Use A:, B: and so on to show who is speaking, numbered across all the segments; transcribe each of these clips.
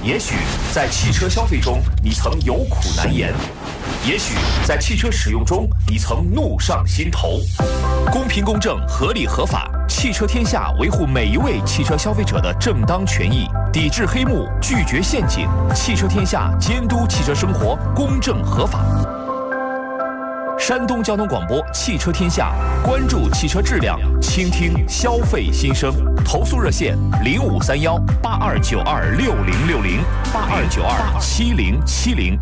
A: 也许在汽车消费中你曾有苦难言，也许在汽车使用中你曾怒上心头。公平公正、合理合法，汽车天下维护每一位汽车消费者的正当权益，抵制黑幕，拒绝陷阱。汽车天下监督汽车生活公正合法。山东交通广播汽车天下，关注汽车质量，倾听消费心声。投诉热线0531-8292-6060，8292-7070。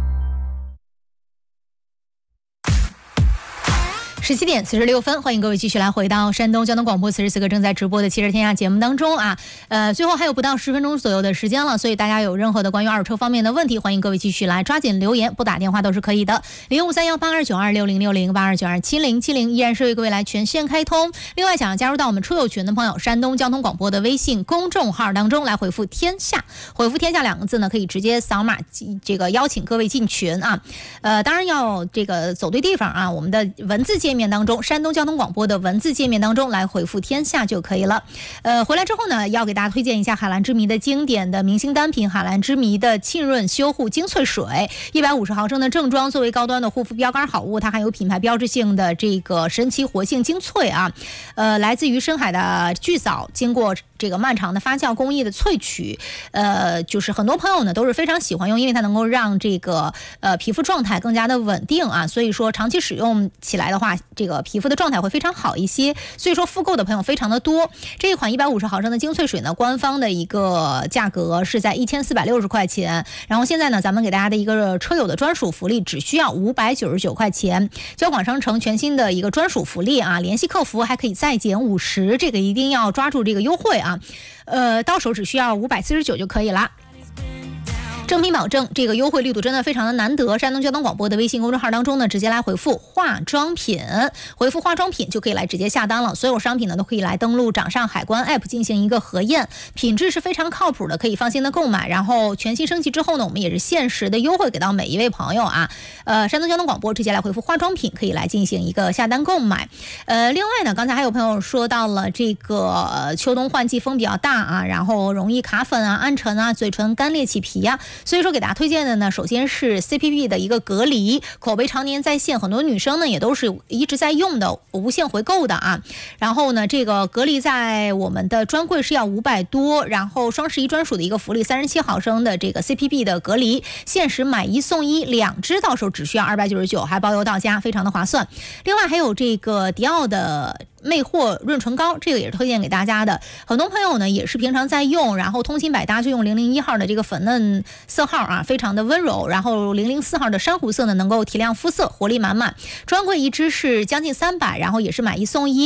B: 17点46分，欢迎各位继续来回到山东交通广播，此时此刻正在直播的汽车天下节目当中啊。最后还有不到10分钟左右的时间了，所以大家有任何的关于二手车方面的问题，欢迎各位继续来抓紧留言，拨打电话都是可以的。0531-8292-6060，8292-7070，依然是为各位来全线开通。另外，想要加入到我们车友群的朋友，山东交通广播的微信公众号当中来回复天下，回复天下2个字呢，可以直接扫码这个邀请各位进群啊。当然要这个走对地方啊，我们的文字界面当中，山东交通广播的文字界面当中来回复天下就可以了。回来之后呢，要给大家推荐一下海蓝之谜的经典的明星单品海蓝之谜的沁润修护精粹水，150毫升的正装，作为高端的护肤标杆好物，它含有品牌标志性的这个神奇活性精粹啊，来自于深海的巨藻，经过这个漫长的发酵工艺的萃取，就是很多朋友呢都是非常喜欢用，因为它能够让这个皮肤状态更加的稳定啊，所以说长期使用起来的话，这个皮肤的状态会非常好一些，所以说复购的朋友非常的多。这一款150毫升的精粹水呢，官方的一个价格是在1460块钱，然后现在呢，咱们给大家的一个车友的专属福利，只需要599块钱，交广商城全新的一个专属福利啊，联系客服还可以再减50，这个一定要抓住这个优惠啊，到手只需要549就可以了。正品保证，这个优惠力度真的非常的难得。山东交通广播的微信公众号当中呢，直接来回复化妆品，回复化妆品就可以来直接下单了。所有商品呢都可以来登录掌上海关 app 进行一个核验，品质是非常靠谱的，可以放心的购买。然后全新升级之后呢，我们也是限时的优惠给到每一位朋友啊。山东交通广播直接来回复化妆品，可以来进行一个下单购买。另外呢，刚才还有朋友说到了这个秋冬换季风比较大啊，然后容易卡粉啊、暗沉啊、嘴唇干裂起皮啊。所以说给大家推荐的呢，首先是 CPB 的一个隔离，口碑常年在线，很多女生呢也都是一直在用的，无限回购的啊。然后呢，这个隔离在我们的专柜是要500多，然后双11专属的一个福利，37毫升的这个 CPB 的隔离，限时买1送1，2支到手只需要299，还包邮到家，非常的划算。另外还有这个迪奥的魅惑润唇膏，这个也是推荐给大家的。很多朋友呢也是平常在用，然后通勤百搭就用001号的这个粉嫩色号啊，非常的温柔。然后004号的珊瑚色呢，能够提亮肤色，活力满满。专柜一支是将近300，然后也是买1送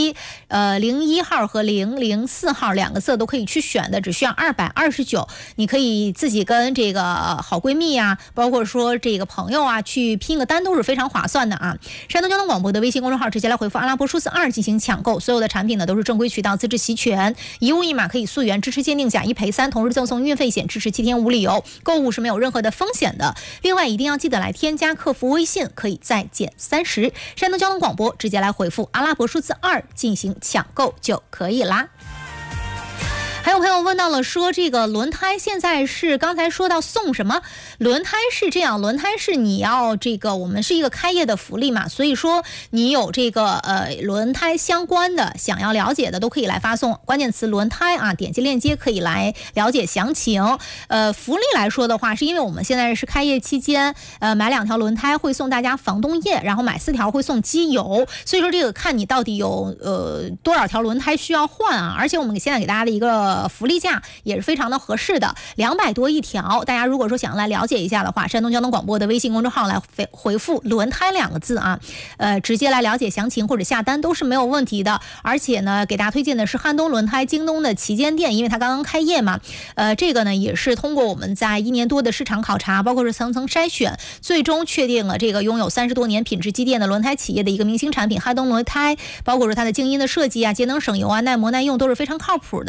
B: 1。01号和004号2个色都可以去选的，只需要229。你可以自己跟这个好闺蜜啊，包括说这个朋友啊，去拼个单都是非常划算的啊。山东交通广播的微信公众号直接来回复阿拉伯数字2进行抢购。所有的产品呢都是正规渠道，资质齐全，一物一码可以溯源，支持鉴定假1赔3，同时赠送运费险，支持7天无理由，购物是没有任何的风险的。另外一定要记得来添加客服微信，可以再减30。山东交通广播直接来回复阿拉伯数字2进行抢购就可以啦。还有朋友问到了说，这个轮胎现在是刚才说到送什么？轮胎是这样，轮胎是你要这个，我们是一个开业的福利嘛，所以说你有这个轮胎相关的想要了解的都可以来发送关键词轮胎啊，点击链接可以来了解详情。福利来说的话，是因为我们现在是开业期间，买2条轮胎会送大家防冻液，然后买4条会送机油，所以说这个看你到底有多少条轮胎需要换啊，而且我们现在给大家的一个福利价也是非常的合适的，200多一条。大家如果说想要来了解一下的话，山东交通广播的微信公众号来回复轮胎2个字啊，直接来了解详情或者下单都是没有问题的。而且呢，给大家推荐的是汉东轮胎京东的旗舰店，因为它刚刚开业嘛，这个呢也是通过我们在1年多的市场考察，包括是层层筛选，最终确定了这个拥有30多年品质积淀的轮胎企业的一个明星产品汉东轮胎，包括说它的静音的设计啊、节能省油啊、耐磨耐用都是非常靠谱的。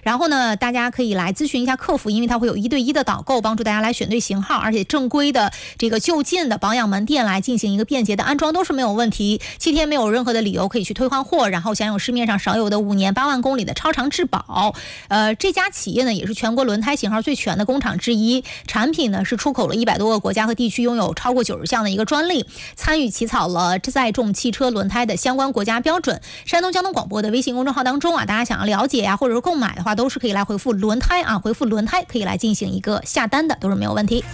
B: 然后呢，大家可以来咨询一下客服，因为它会有1对1的导购，帮助大家来选对型号，而且正规的这个就近的保养门店来进行一个便捷的安装都是没有问题，7天没有任何的理由可以去退换货，然后享有市面上少有的5年8万公里的超长质保。这家企业呢也是全国轮胎型号最全的工厂之一，产品呢是出口了100多个国家和地区，拥有超过90项的一个专利，参与起草了载重汽车轮胎的相关国家标准。山东交通广播的微信公众号当中啊，大家想要了解啊，或者是购买的话，都是可以来回复轮胎啊，回复轮胎可以来进行一个下单的，都是没有问题。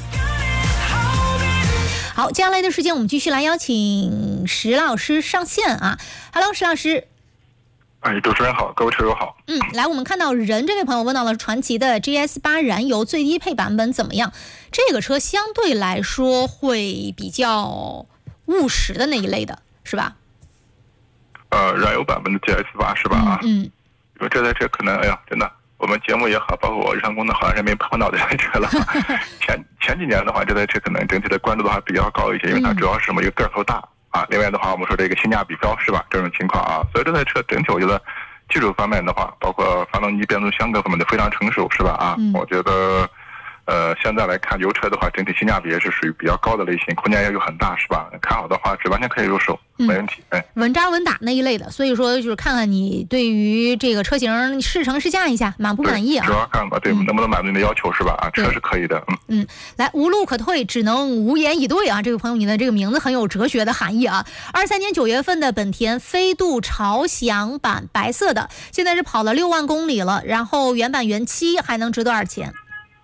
B: 好，接下来的时间我们继续来邀请石老师上线啊。Hello， 石老师。
C: 主持人好，各位车友好。
B: 来，我们看到人这位朋友问到了传祺的 GS8 燃油最低配版本怎么样？这个车相对来说会比较务实的那一类的，是吧？
C: 燃油版本的 GS8 是吧？因为这台车可能，真的，我们节目也好，包括我日常工作好像是没碰到这台车了。前几年的话，这台车可能整体的关注的话比较高一些，因为它主要是什么一个个头大啊，另外的话我们说这个性价比高是吧？这种情况啊，所以这台车整体我觉得技术方面的话，包括发动机、变速箱各方面的非常成熟是吧？我觉得。现在来看油车的话，整体性价比也是属于比较高的类型，空间也有很大，是吧？看好的话是完全可以入手，没问题。
B: 稳扎稳打那一类的，所以说就是看看你对于这个车型试乘试驾一下满不满意啊？
C: 主要看吧，对，能不能满足你的要求是吧？车是可以的，
B: 来，无路可退，只能无言以对啊！这位朋友，你的这个名字很有哲学的含义啊。23年9月份的本田飞度潮享版白色的，现在是跑了6万公里了，然后原版原漆还能值多少钱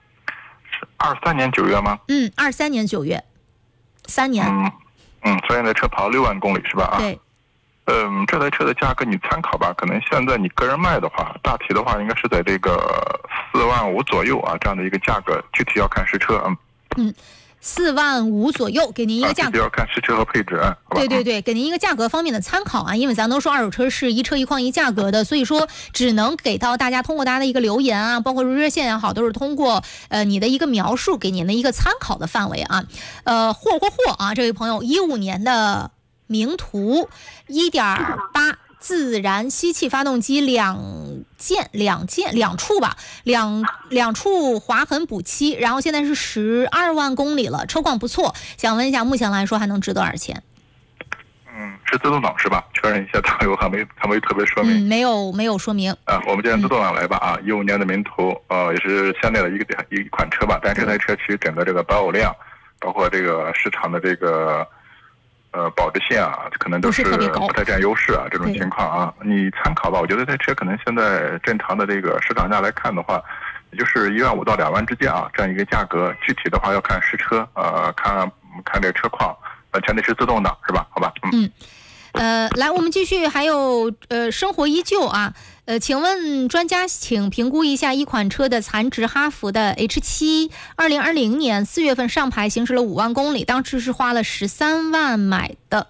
C: ？23年9月吗
B: ？23年9月，3年。
C: 所以这车跑了6万公里是吧？
B: 对。
C: 这台车的价格你参考吧，可能现在你个人卖的话，大体的话应该是在这个4万5左右啊，这样的一个价格，具体要看实车。
B: 4万5左右，给您一个价格。
C: 要看实车和配置，
B: 对，给您一个价格方面的参考啊，因为咱都说二手车是一车一况一价格的，所以说只能给到大家通过大家的一个留言啊，包括热线也好，都是通过你的一个描述给您的一个参考的范围啊。霍啊，这位朋友，15年的名图1.8。自然吸气发动机两处吧，两处划痕补漆，然后现在是12万公里了，车况不错，想问一下目前来说还能值多少钱？
C: 是自动挡是吧？确认一下，它没特别说明。
B: 没有说明。
C: 我们就按自动挡来吧15年的名图，也是现在的一款车吧，但这台车其实整个这个保有量，包括这个市场的这个。保值性啊，可能都是不太占优势啊，这种情况啊，你参考吧。我觉得这车可能现在正常的这个市场价来看的话，也就是1万5到2万之间啊，这样一个价格。具体的话要看实车，看这个车况，前提是自动挡是吧？好吧，
B: 来，我们继续，还有生活依旧啊。请问专家，请评估一下一款车的残值，哈弗的 H7 ，2020年4月份上牌，行驶了5万公里，当时是花了13万买的。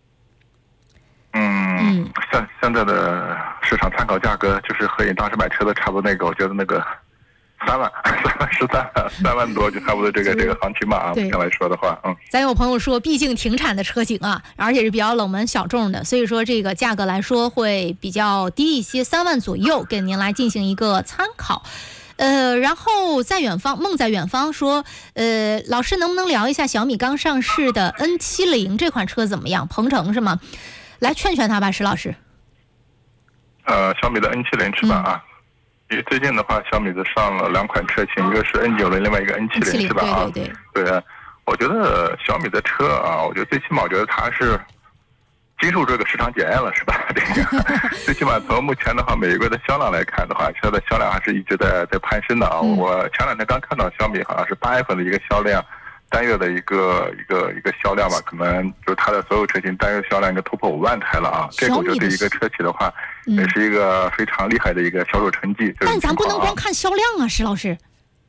C: 现在的市场参考价格就是和你当时买车的差不多那个，我觉得那个3万多就差不多这个行情吧目前来说的话，
B: 咱有朋友说，毕竟停产的车型啊，而且是比较冷门小众的，所以说这个价格来说会比较低一些，3万左右，给您来进行一个参考。然后梦在远方说，老师能不能聊一下小米刚上市的 N70 这款车怎么样？鹏程是吗？来劝劝他吧，石老师。
C: 小米的 N70 是吧？最近的话，小米子上了2款车型，一个是 N90，另外一个 N70 是吧？对，我觉得小米的车啊，我觉得最起码我觉得它是经受这个市场检验了，是吧？这个最起码从目前的话，每个月的销量来看的话，车的销量还是一直在攀升的啊。我前2天刚看到小米好像是8月份的一个销量，单月的一个销量吧，可能就是它的所有车型单月销量应该突破5万台了啊。这个我觉得对一个车企的话，也是一个非常厉害的一个销售成绩。
B: 但咱不能光看销量啊，石老师。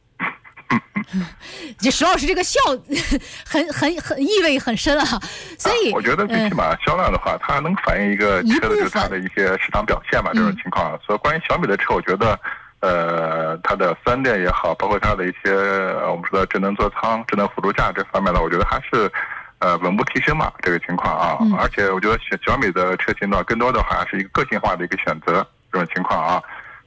B: 这石老师这个笑很意味很深啊，所以
C: 我觉得最起码销量的话，它能反映一个车的就是它的一些市场表现嘛，这种情况。所以关于小米的车，我觉得它的4S店也好，包括它的一些我们说的智能座舱、智能辅助驾这方面的，我觉得还是稳步提升嘛，这个情况啊。而且我觉得小米的车型呢，更多的话是一个个性化的一个选择，这种情况啊。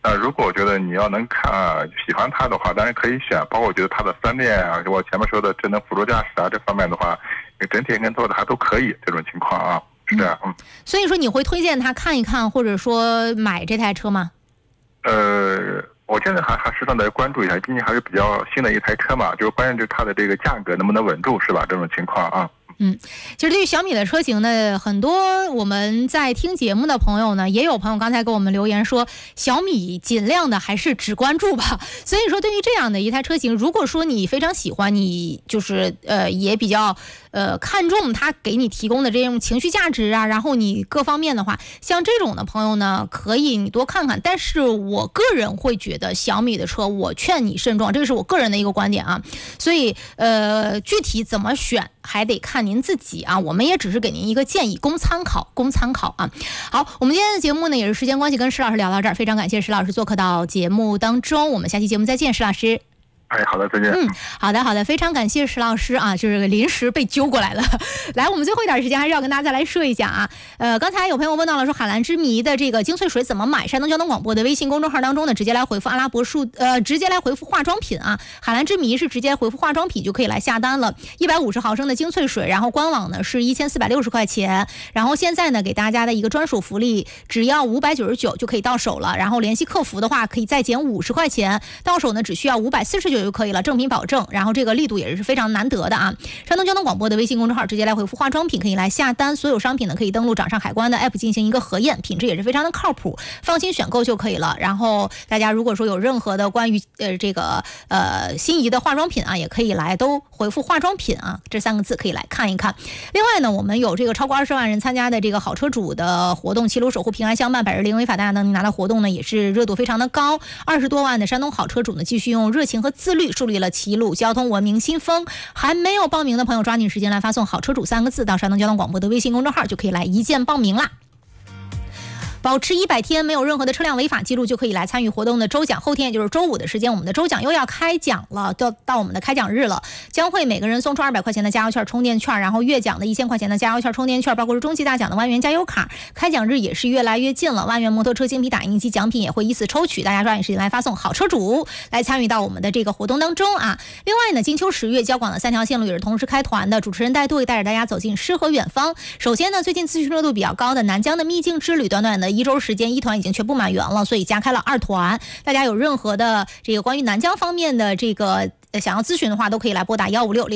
C: 如果我觉得你要能看喜欢它的话，当然可以选，包括我觉得它的3电啊，我前面说的智能辅助驾驶啊这方面的话，整体跟做的还都可以，这种情况啊，是这样。
B: 所以说你会推荐他看一看，或者说买这台车吗？
C: 我现在还适当的关注一下，毕竟还是比较新的一台车嘛，就是关键就是它的这个价格能不能稳住，是吧？这种情况啊。
B: 其实对于小米的车型呢，很多我们在听节目的朋友呢，也有朋友刚才给我们留言说，小米尽量的还是只关注吧。所以说对于这样的一台车型，如果说你非常喜欢，你就是也比较看重它给你提供的这种情绪价值啊，然后你各方面的话，像这种的朋友呢，可以你多看看。但是我个人会觉得小米的车，我劝你慎重，这个是我个人的一个观点啊。所以具体怎么选还得看您自己啊，我们也只是给您一个建议，供参考啊。好，我们今天的节目呢，也是时间关系，跟施老师聊到这儿，非常感谢施老师做客到节目当中，我们下期节目再见，施老师。
C: 好的，再见。
B: 好的，非常感谢施老师啊，就是临时被揪过来了。来，我们最后一点时间还是要跟大家再来说一下啊。刚才有朋友问到了说海蓝之谜的这个精粹水怎么买？山东交通广播的微信公众号当中呢，直接来回复阿拉伯数，直接来回复化妆品啊。海蓝之谜是直接回复化妆品就可以来下单了，150毫升的精粹水，然后官网呢是1460块钱，然后现在呢给大家的一个专属福利，只要599就可以到手了，然后联系客服的话可以再减50块钱，到手呢只需要549就可以了，正品保证，然后这个力度也是非常难得的啊。山东交通广播的微信公众号直接来回复化妆品可以来下单，所有商品呢可以登录掌上海关的 app 进行一个核验，品质也是非常的靠谱，放心选购就可以了。然后大家如果说有任何的关于这个心仪的化妆品啊，也可以来都回复化妆品啊这3个字可以来看一看。另外呢，我们有这个超过20万人参加的这个好车主的活动，齐鲁守护平安相伴，百日零违法大家能拿的活动呢也是热度非常的高，20多万的山东好车主呢继续用热情和自律树立了齐鲁交通文明新风。还没有报名的朋友抓紧时间来发送好车主3个字到山东交通广播的微信公众号，就可以来一键报名啦。保持100天没有任何的车辆违法记录就可以来参与活动的周奖。后天也就是周5的时间，我们的周奖又要开奖了，到我们的开奖日了，将会每个人送出200块钱的加油券充电券，然后月奖的1000块钱的加油券充电券，包括是中期大奖的万元加油卡。开奖日也是越来越近了，万元摩托车精品打印机奖品也会依次抽取，大家抓紧时间来发送好车主来参与到我们的这个活动当中啊。另外呢，金秋10月交广的3条线路也是同时开团的，主持人带队带着大家走进诗和远方。首先呢，最近咨询热度比较高的南疆的秘境之旅，短短的1周时间，1团已经全部满员了，所以加开了2团。大家有任何的这个关于南疆方面的这个想要咨询的话，都可以来拨打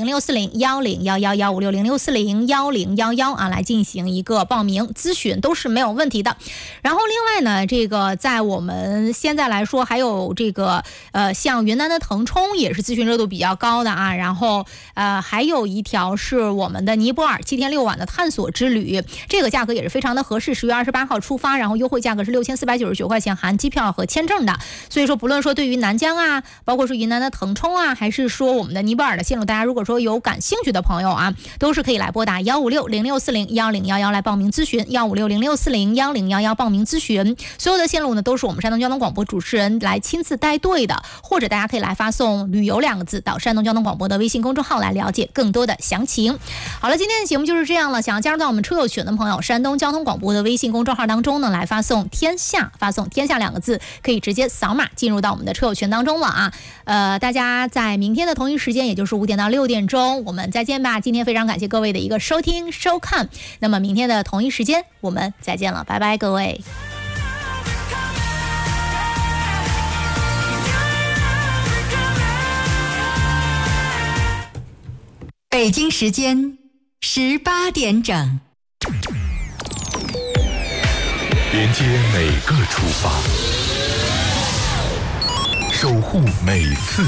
B: 156-0640-1011-156-0640-1011啊，来进行一个报名咨询，都是没有问题的。然后另外呢，这个在我们现在来说，还有这个像云南的腾冲也是咨询热度比较高的啊。然后还有一条是我们的尼泊尔7天6晚的探索之旅，这个价格也是非常的合适，10月28号出发，然后优惠价格是6499块钱，含机票和签证的。所以说，不论说对于南疆啊，包括是云南的腾冲啊，还是说我们的尼泊尔的线路，大家如果说有感兴趣的朋友啊，都是可以来拨打156-0640-1011来报名咨询，156-0640-1011报名咨询。所有的线路呢，都是我们山东交通广播主持人来亲自带队的，或者大家可以来发送旅游2个字到山东交通广播的微信公众号来了解更多的详情。好了，今天的节目就是这样了。想要加入到我们车友群的朋友，山东交通广播的微信公众号当中呢，来发送天下2个字，可以直接扫码进入到我们的车友群当中了啊。大家在明天的同一时间，也就是5点到6点钟，我们再见吧。今天非常感谢各位的一个收听收看，那么明天的同一时间我们再见了，拜拜各位。
D: 北京时间18点整，
A: 连接每个出发，守护每次